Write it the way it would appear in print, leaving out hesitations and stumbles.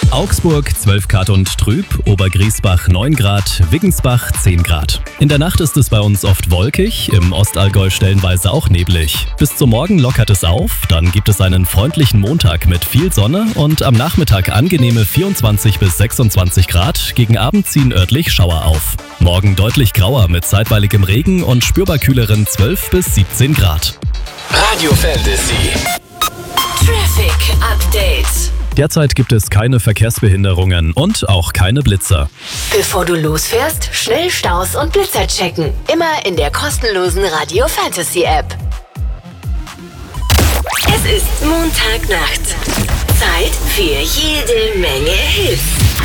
Augsburg 12 Grad und trüb, Obergriesbach 9 Grad, Wiggensbach 10 Grad. In der Nacht ist es bei uns oft wolkig, im Ostallgäu stellenweise auch neblig. Bis zum Morgen lockert es auf, dann gibt es einen freundlichen Montag mit viel Sonne und am Nachmittag angenehme 24 bis 26 Grad, gegen Abend ziehen örtlich Schauer auf. Morgen deutlich grauer mit zeitweiligem Regen und spürbar kühleren 12 bis 17 Grad. Radio Fantasy. Traffic Update. Derzeit gibt es keine Verkehrsbehinderungen und auch keine Blitzer. Bevor du losfährst, schnell Staus und Blitzer checken. Immer in der kostenlosen Radio Fantasy App. Es ist Montagnacht. Zeit für jede Menge Hits.